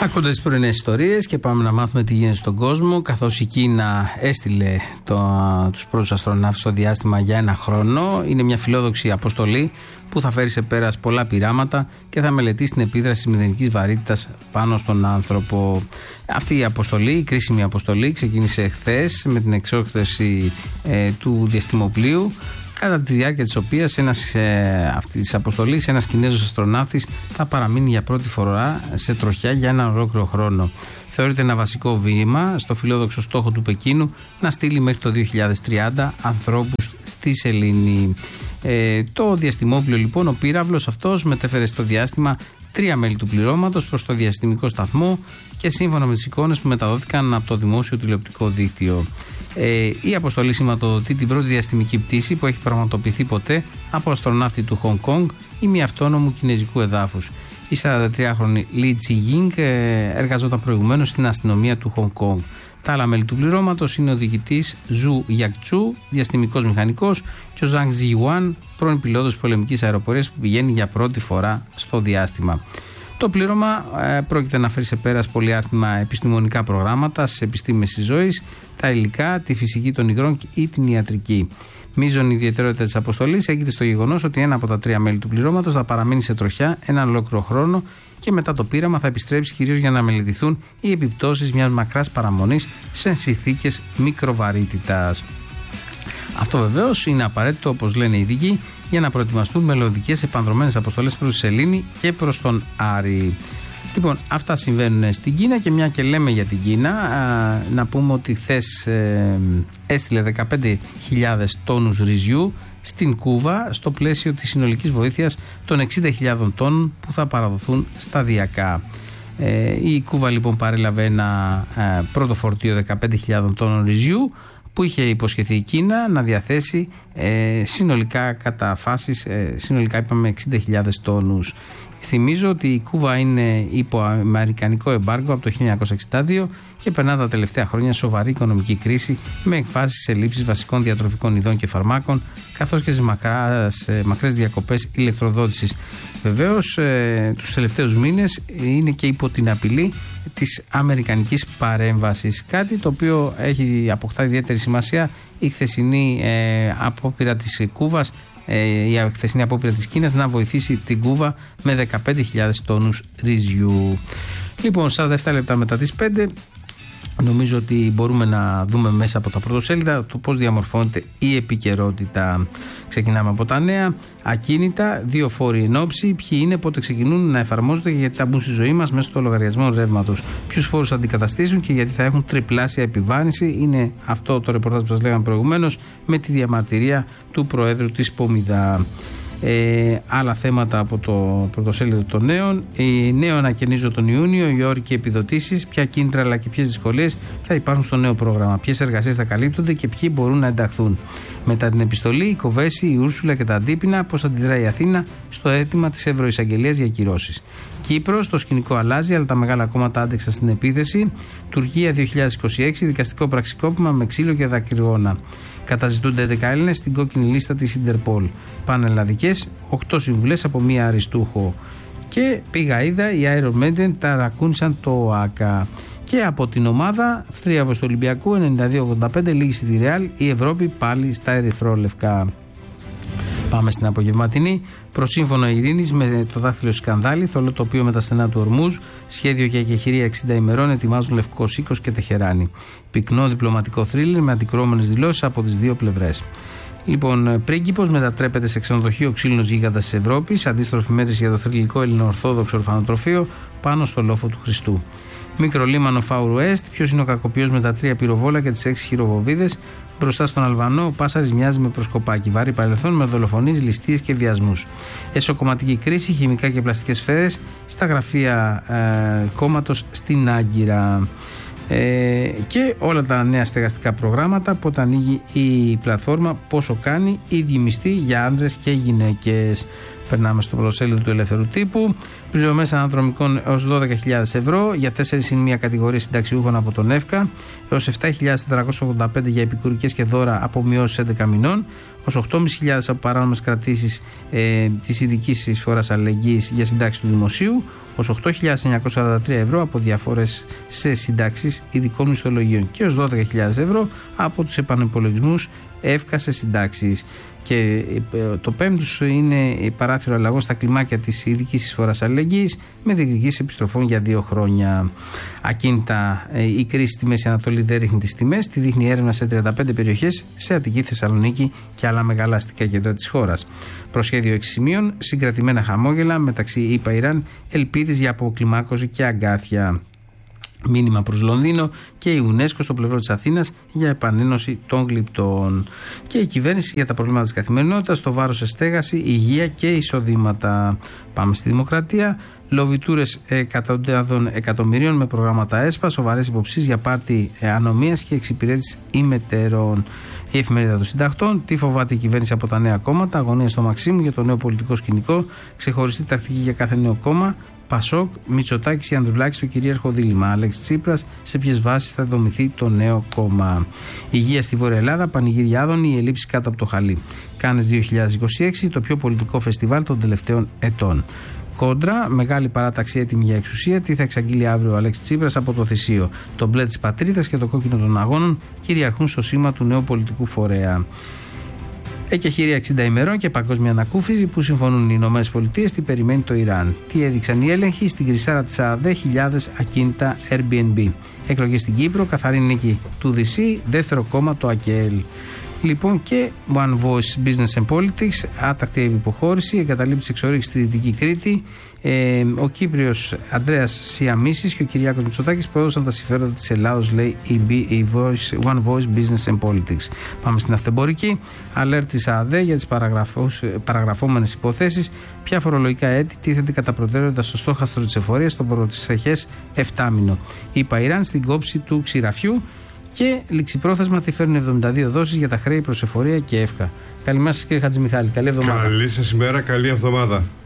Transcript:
Ακούγοντας τις πρωινές ιστορίες και πάμε να μάθουμε τι γίνεται στον κόσμο, καθώς η Κίνα έστειλε τους πρώτους αστροναύτες στο διάστημα για ένα χρόνο. Είναι μια φιλόδοξη αποστολή που θα φέρει σε πέρας πολλά πειράματα και θα μελετήσει την επίδραση της μηδενικής βαρύτητας πάνω στον άνθρωπο. Αυτή η αποστολή, η κρίσιμη αποστολή, ξεκίνησε χθες με την εξόχθευση του διαστημοπλοίου, κατά τη διάρκεια της οποίας αυτή της αποστολής ένας Κινέζος αστροναύτης θα παραμείνει για πρώτη φορά σε τροχιά για ένα ολόκληρο χρόνο. Θεωρείται ένα βασικό βήμα στο φιλόδοξο στόχο του Πεκίνου να στείλει μέχρι το 2030 ανθρώπους στη σελήνη. Το διαστημόπλοιο λοιπόν, ο πύραυλος αυτός, μετέφερε στο διάστημα 3 μέλη του πληρώματος προς το διαστημικό σταθμό και σύμφωνα με τις εικόνες που μεταδόθηκαν από το δημόσιο τηλεοπτικό δίκτυο. Η αποστολή σηματοδοτεί την πρώτη διαστημική πτήση που έχει πραγματοποιηθεί ποτέ από αστροναύτη του Χονγκ Κονγκ ή μη αυτόνομου κινέζικου εδάφους. Η 43χρονη Li Chiying εργαζόταν προηγουμένως στην αστυνομία του Χονγκ Κονγκ. Τα άλλα μέλη του πληρώματος είναι ο διοικητής Ζου Γιακτσού, διαστημικός μηχανικός, και ο Ζανγκ Ζιουάν, πρώην πιλότος πολεμικής αεροπορίας που πηγαίνει για πρώτη φορά στο διάστημα. Το πλήρωμα πρόκειται να φέρει σε πέρας πολυάριθμα επιστημονικά προγράμματα στις επιστήμες της ζωής, τα υλικά, τη φυσική των υγρών ή την ιατρική. Μείζον ιδιαιτερότητα της αποστολής έγκυται στο γεγονός ότι ένα από τα 3 μέλη του πληρώματος θα παραμείνει σε τροχιά έναν ολόκληρο χρόνο και μετά το πείραμα θα επιστρέψει κυρίως για να μελετηθούν οι επιπτώσεις μιας μακράς παραμονής σε συνθήκες μικροβαρύτητας. Αυτό βεβαίως είναι απαραίτητο, όπως λένε οι ειδικοί, για να προετοιμαστούν μελλοντικές επανδρωμένες αποστολές προς τη σελήνη και προς τον Άρη. Λοιπόν, αυτά συμβαίνουν στην Κίνα και μια και λέμε για την Κίνα, να πούμε ότι χθες έστειλε 15.000 τόνους ρυζιού στην Κούβα στο πλαίσιο της συνολικής βοήθειας των 60.000 τόνων που θα παραδοθούν σταδιακά. Η Κούβα λοιπόν παρέλαβε ένα πρώτο φορτίο 15.000 τόνων ρυζιού που είχε υποσχεθεί η Κίνα να διαθέσει συνολικά κατά φάσεις, συνολικά είπαμε 60.000 τόνους. Θυμίζω ότι η Κούβα είναι υπό αμερικανικό εμπάργκο από το 1962 και περνά τα τελευταία χρόνια σοβαρή οικονομική κρίση με εκφάσεις ελλείψης βασικών διατροφικών ειδών και φαρμάκων, καθώς και σε μακρές διακοπές ηλεκτροδότησης. Βεβαίως, τους τελευταίους μήνες είναι και υπό την απειλή της αμερικανικής παρέμβασης. Κάτι το οποίο έχει αποκτά ιδιαίτερη σημασία η χθεσινή απόπειρα της Κούβας, η χθεσινή απόπειρα της Κίνας να βοηθήσει την Κούβα με 15.000 τόνους ρυζιού. Λοιπόν, 47 λεπτά μετά τις 5, νομίζω ότι μπορούμε να δούμε μέσα από τα πρωτοσέλιδα το πώς διαμορφώνεται η επικαιρότητα. Ξεκινάμε από τα νέα. Ακίνητα, 2 φόροι εν όψη. Ποιοι είναι, πότε ξεκινούν να εφαρμόζονται και γιατί θα μπουν στη ζωή μας μέσω του λογαριασμού ρεύματος. Ποιους φόρους θα αντικαταστήσουν και γιατί θα έχουν τριπλάσια επιβάρυνση. Είναι αυτό το ρεπορτάζ που σας λέγαμε προηγουμένως με τη διαμαρτυρία του Προέδρου της Πομιδά. Άλλα θέματα από το πρωτοσέλιδο των νέων. Οι νέοι ανακαινίζουν τον Ιούνιο, οι όροι και επιδοτήσεις, ποια κίνητρα αλλά και ποιες δυσκολίες θα υπάρχουν στο νέο πρόγραμμα, ποιες εργασίες θα καλύπτονται και ποιοι μπορούν να ενταχθούν. Μετά την επιστολή, η Κοβέση, η Ούρσουλα και τα Αντίπεινα, πώς αντιδράει η Αθήνα στο αίτημα της Ευρωεισαγγελίας για κυρώσεις. Κύπρος, το σκηνικό αλλάζει, αλλά τα μεγάλα κόμματα άντεξαν στην επίθεση. Τουρκία 2026, δικαστικό πραξικόπημα με ξύλο και δακρυγόνα. Καταζητούνται 11 Έλληνες στην κόκκινη λίστα της Ιντερπολ. Πανελλαδικές, 8 συμβουλές από μία αριστούχο. Και πήγα είδα, οι Iron Maiden ταρακούνησαν το ΟΑΚΑ. Και από την ομάδα θρίαβος του Ολυμπιακού 92-85, λίγη τη Ρεάλ, η Ευρώπη πάλι στα ερυθρόλευκα. Πάμε στην απογευματινή. Προσύμφωνο ειρήνης με το δάχτυλο σκανδάλι, θολό τοπίο με τα στενά του Ορμούζ, σχέδιο και εκεχηρία 60 ημερών ετοιμάζουν Λευκός Οίκος και Τεχεράνη. Πυκνό διπλωματικό θρίλερ με αντικρώμενες δηλώσεις από τις δύο πλευρές. Λοιπόν, πρίγκιπος μετατρέπεται σε ξενοδοχείο ξύλινος γίγαντας της Ευρώπης, αντίστροφη μέτρηση για το θρυλικό ελληνοορθόδοξο ορφανοτροφείο πάνω στο λόφο του Χριστού. Μικρολίμανο Φάουρου Εστ, ποιος είναι ο κακοποιός με τα 3 πυροβόλα και τις 6 χειροβοβίδες. Μπροστά στον Αλβανό, ο Πάσαρης μοιάζει με προσκοπάκι. Βάρη παρελθόν με δολοφονίες, ληστείες και βιασμούς. Εσωκομματική κρίση, χημικά και πλαστικές σφαίρες στα γραφεία κόμματος στην Άγκυρα. Και όλα τα νέα στεγαστικά προγράμματα που όταν ανοίγει η πλατφόρμα πόσο κάνει, ίδιοι μισθοί για άνδρες και γυναίκες. Περνάμε στο πρωτοσέλιδο του Ελεύθερου Τύπου. Πληρωμές αναδρομικών έως 12.000 ευρώ για 4 συν 1 κατηγορία συνταξιούχων από τον ΕΦΚΑ, έως 7.485 για επικουρικές και δώρα από μειώσεις 11 μηνών, ως 8.500 από παράνομες κρατήσεις της ειδικής εισφοράς αλληλεγγύης για συντάξεις του δημοσίου, ως 8.943 ευρώ από διαφορές σε συντάξεις ειδικών μισθολογίων και ως 12.000 ευρώ από τους επανοϋπολογισμούς ΕΦΚΑ σε συντάξεις. Και το πέμπτος είναι η παράθυρο αλλαγών στα κλιμάκια της ειδικής εισφοράς αλληλεγγύης με διεκδικήσεις επιστροφών για 2 χρόνια. Ακίνητα, η κρίση στη Μέση Ανατολή δεν ρίχνει τις τιμές, τη δείχνει έρευνα σε 35 περιοχές σε Αττική, Θεσσαλονίκη και άλλα μεγάλα αστικά κέντρα της χώρας. Προσχέδιο 6 σημείων, συγκρατημένα χαμόγελα μεταξύ ΗΠΑ-Ιράν, ελπίδες για αποκλιμάκωση και αγκάθια. Μήνυμα προς Λονδίνο και η UNESCO στο πλευρό της Αθήνας για επανένωση των γλυπτών. Και η κυβέρνηση για τα προβλήματα της καθημερινότητας, το βάρος σε στέγαση, υγεία και εισοδήματα. Πάμε στη Δημοκρατία. Λοβιτούρες εκατοντάδων εκατομμυρίων με προγράμματα ΕΣΠΑ, σοβαρές υποψίες για πάρτι ανομίας και εξυπηρέτηση ημετέρων. Η Εφημερίδα των Συντακτών. Τι φοβάται η κυβέρνηση από τα νέα κόμματα, αγωνία στο Μαξίμου για το νέο πολιτικό σκηνικό, ξεχωριστή τακτική για κάθε νέο κόμμα. Πασόκ, Μητσοτάκης ή Ανδρουλάκης στο κυρίαρχο δίλημμα. Αλέξης Τσίπρας, σε ποιες βάσεις θα δομηθεί το νέο κόμμα. Υγεία στη Βόρεια Ελλάδα, πανηγύρια άδωνη, η ελλείψη κάτω από το χαλί. Κάνες 2026, το πιο πολιτικό φεστιβάλ των τελευταίων ετών. Κόντρα, μεγάλη παράταξη έτοιμη για εξουσία. Τι θα εξαγγείλει αύριο ο Αλέξης Τσίπρας από το θυσίο. Το μπλε της πατρίδας και το κόκκινο των αγώνων κυριαρχούν στο σήμα του νέου πολιτικού φορέα. Εκεχηρία 60 ημερών και παγκόσμια ανακούφιση που συμφωνούν οι Ηνωμένες Πολιτείες. Τι περιμένει το Ιράν. Τι έδειξαν οι έλεγχοι στην κρυσάρα της ΑΔΕ, χιλιάδες ακίνητα Airbnb. Εκλογές στην Κύπρο, καθαρή νίκη του DC, δεύτερο κόμμα το ΑΚΕΛ. Λοιπόν, και One Voice Business and Politics, άτακτη υποχώρηση, εγκαταλείπτης εξορίξης στη Δυτική Κρήτη. Ο Κύπριος Ανδρέας Σιαμίσης και ο Κυριάκος Μητσοτάκης πρόδωσαν τα συμφέροντα της Ελλάδος, λέει η One Voice Business and Politics. Πάμε στην αυτεμπορική. Αλέρτ της ΑΔΕ για τις παραγραφόμενες υποθέσεις. Ποια φορολογικά έτη τίθενται κατά προτεραιότητα στο στόχαστρο της εφορίας στον πρωτοσεχές 7μηνο. Είπα Ιράν στην κόψη του ξηραφιού. Και ληξιπρόθεσμα τη φέρνουν 72 δόσεις για τα χρέη προς εφορία και ΕΦΚΑ. Καλημέρα σας κύριε Χατζημιχάλη. Καλή εβδομάδα. Καλή σας ημέρα, καλή εβδομάδα.